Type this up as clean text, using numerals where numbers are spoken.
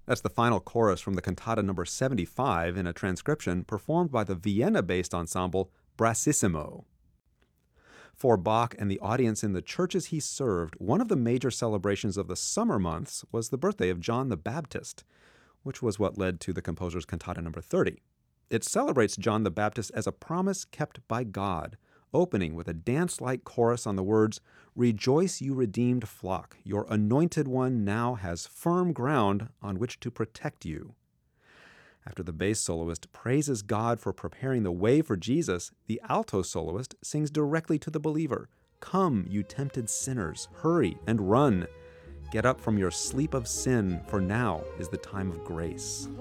That's the final chorus from the cantata number 75 in a transcription performed by the Vienna-based ensemble Brassissimo. For Bach and the audience in the churches he served, one of the major celebrations of the summer months was the birthday of John the Baptist, which was what led to the composer's cantata number 30. It celebrates John the Baptist as a promise kept by God, opening with a dance-like chorus on the words, "Rejoice, you redeemed flock, your anointed one now has firm ground on which to protect you." After the bass soloist praises God for preparing the way for Jesus, the alto soloist sings directly to the believer, "Come, you tempted sinners, hurry and run. Get up from your sleep of sin, for now is the time of grace."